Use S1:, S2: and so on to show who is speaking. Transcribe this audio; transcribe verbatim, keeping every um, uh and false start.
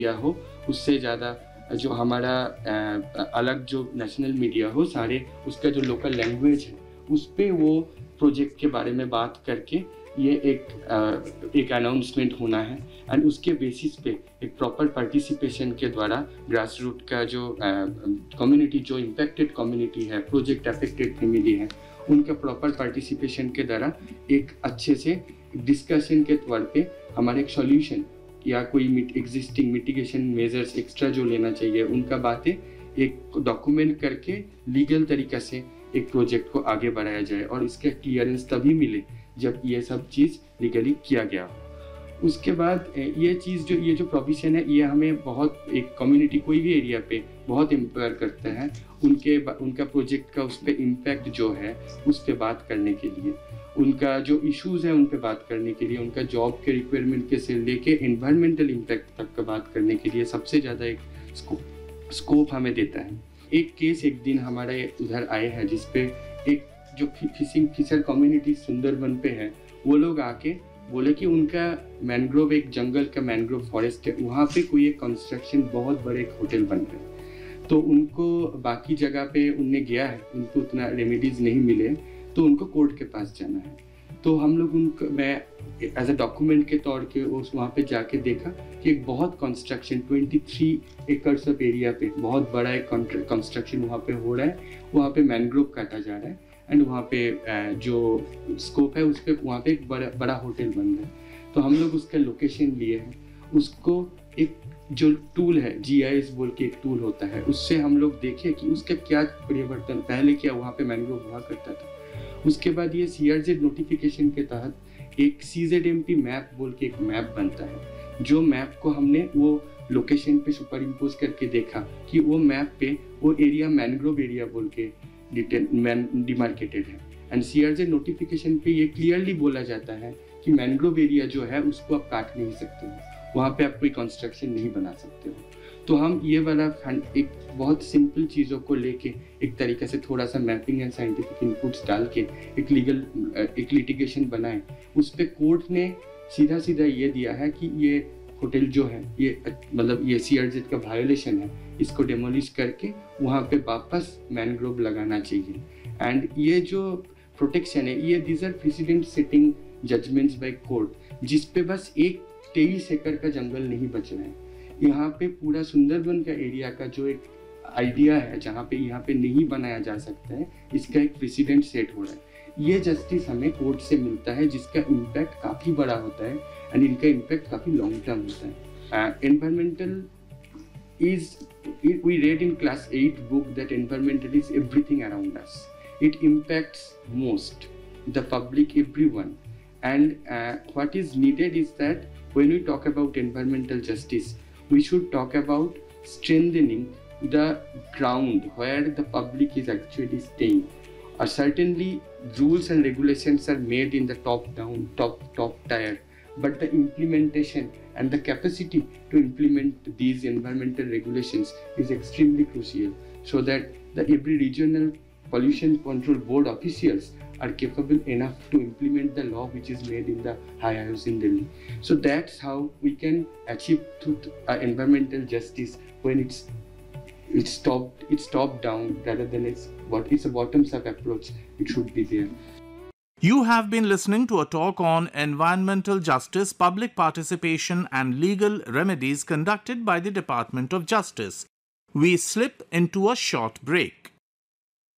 S1: Media हो, उससे ज़्यादा जो हमारा अ, अलग जो नेशनल मीडिया हो, सारे उसका जो लोकल लैंग्वेज है उस पे वो प्रोजेक्ट के बारे में बात करके ये एक अ, एक अनाउंसमेंट होना है एंड उसके बेसिस पे एक प्रॉपर पार्टिसिपेशन के द्वारा ग्रास रूट का जो कम्युनिटी जो इम्पैक्टेड कम्युनिटी है, प्रोजेक्ट अफेक्टेड फैमिली है, उनका प्रॉपर पार्टिसिपेशन के द्वारा एक अच्छे से डिस्कशन के तौर पे हमारा एक सॉल्यूशन या कोई एग्जिस्टिंग मिटिगेशन मेजर्स एक्स्ट्रा जो लेना चाहिए उनका बातें एक डॉक्यूमेंट करके लीगल तरीका से एक प्रोजेक्ट को आगे बढ़ाया जाए और इसका क्लियरेंस तभी मिले जब ये सब चीज़ लीगली किया गया हो। उसके बाद ये चीज़ जो ये जो प्रोविजन है ये हमें बहुत एक कम्युनिटी कोई भी एरिया पे बहुत एम्पावर करता है उनके उनका प्रोजेक्ट का उस पर इम्पैक्ट जो है उस पर बात करने के लिए, उनका जो इश्यूज है उन पे बात करने के लिए, उनका जॉब के रिक्वायरमेंट के से लेके एनवायरमेंटल इम्पैक्ट तक का बात करने के लिए सबसे ज़्यादा एक स्कोप स्कोप हमें देता है। एक केस एक दिन हमारे उधर आए हैं जिसपे एक जो फिशिंग फिशर कम्युनिटी सुंदरबन पे है, वो लोग आके बोले कि उनका मैंग्रोव एक जंगल का मैंग्रोव फॉरेस्ट है, वहाँ पे कोई एक कंस्ट्रक्शन बहुत बड़े एक होटल बन रहे हैं, तो उनको बाकी जगह पे उनने गया है, उनको उतना रेमेडीज नहीं मिले तो उनको कोर्ट के पास जाना है। तो हम लोग उनको मैं एज अ डॉक्यूमेंट के तौर के उस वहाँ पे जाके देखा कि एक बहुत कंस्ट्रक्शन तेईस एकर्स ऑफ एरिया पे बहुत बड़ा एक कंस्ट्रक्शन वहाँ पे हो रहा है, वहाँ पे मैंग्रोव काटा जा रहा है एंड वहाँ पे जो स्कोप है उस पर वहाँ पे एक बड़ा बड़ा होटल बन रहा है। तो हम लोग उसका लोकेशन लिए हैं, उसको एक जो टूल है जी आई एस बोल के एक टूल होता है, उससे हम लोग देखे कि उसका क्या परिवर्तन, पहले क्या वहाँ पे मैंग्रोव हुआ करता था। उसके बाद ये सी आर जेड नोटिफिकेशन के तहत एक सी जेड एम पी मैप बोल के एक मैप बनता है, जो मैप को हमने वो लोकेशन पे सुपर इम्पोज करके देखा कि वो मैप पे वो एरिया मैंग्रोव एरिया बोल के डिमार्केटेड है and C R Z notification पे ये क्लियरली बोला जाता है कि मैंग्रोव एरिया जो है उसको आप काट नहीं सकते हो, वहाँ पे आप कोई कंस्ट्रक्शन नहीं बना सकते हो। तो हम ये वाला एक बहुत सिंपल चीज़ों को लेके एक तरीके से थोड़ा सा मैपिंग एंड साइंटिफिक इनपुट्स डाल के एक लीगल एक लिटिगेशन बनाए, उस पे कोर्ट ने सीधा सीधा ये दिया है कि ये होटल जो है ये मतलब ये सी आर जेड का वायोलेशन है, इसको डेमोलिश करके वहाँ पे वापस मैनग्रोव लगाना चाहिए। एंड ये जो प्रोटेक्शन है ये these are president setting judgements by court, जिस पे बस एक तेईस एकड़ का जंगल नहीं बच रहा है, यहाँ पे पूरा सुंदरबन का एरिया का जो एक आइडिया है जहाँ पे यहाँ पे नहीं बनाया जा सकता है, इसका एक प्रेसिडेंट सेट हो रहा है। ये जस्टिस हमें कोर्ट से मिलता है जिसका इम्पैक्ट काफ़ी बड़ा होता है एंड इनका इम्पैक्ट काफ़ी लॉन्ग टर्म होता है। Environmental is we read in class eight book that environmental is everything around us, it impacts most the public everyone and what is needed is that when we talk about environmental justice, we should talk about strengthening the ground where the public is actually staying. Uh, certainly, rules and regulations are made in the top down, top top tier, but the implementation and the capacity to implement these environmental regulations is extremely crucial, so that the every regional pollution control board officials are capable enough to implement the law which is made in the high house in Delhi. So that's how we can achieve truth, uh, environmental justice when it's it's top it's top down rather than it's what it's a bottoms up approach. It should be there.
S2: You have been listening to a talk on environmental justice, public participation and legal remedies conducted by the Department of Justice. We slip into a short break.